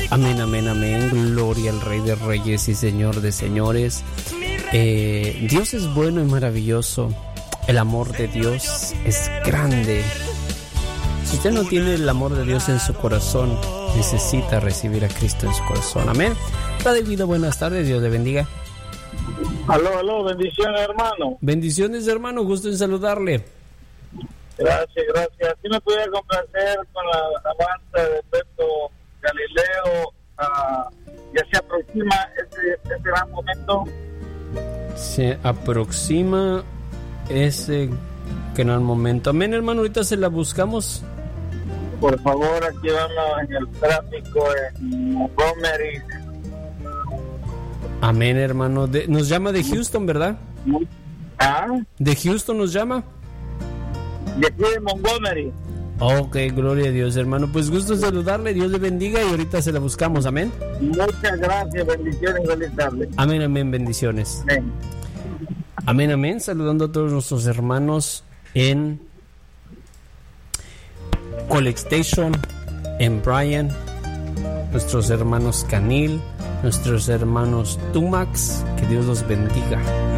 Amén, amén, amén. Gloria al Rey de Reyes y Señor de Señores. Dios es bueno y maravilloso. El amor de Dios es grande. Si usted no tiene el amor de Dios en su corazón, necesita recibir a Cristo en su corazón. Amén. David, buenas tardes. Dios le bendiga. Aló, bendiciones, hermano. Bendiciones, hermano. Gusto en saludarle. Gracias. ¿Sí me pudiera complacer con la alabanza de Beto Galileo? Ya se aproxima ese gran momento. Se aproxima ese gran momento. Amén, hermano. Ahorita se la buscamos. Por favor, aquí vamos en el tráfico en Montgomery. Amén, hermano. Nos llama de Houston, ¿verdad? ¿De Houston nos llama? De aquí de Montgomery. Ok, gloria a Dios, hermano. Pues gusto saludarle, Dios le bendiga y ahorita se la buscamos, amén. Muchas gracias, bendiciones, feliz tarde. Amén, amén, bendiciones. Amén. Amén, amén. Saludando a todos nuestros hermanos en College Station, en Bryan, nuestros hermanos Canil, nuestros hermanos Tumax, que Dios los bendiga.